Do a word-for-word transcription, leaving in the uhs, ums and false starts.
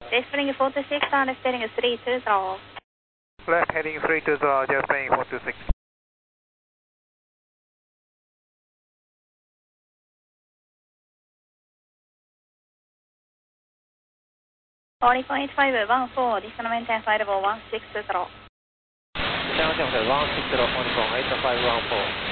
Left heading four two six, and left heading three two zero. Left heading three two zero, just paying four two six. forty point five one four, additional maintain five oh one six zero. Down one six zero, one point eight five one four.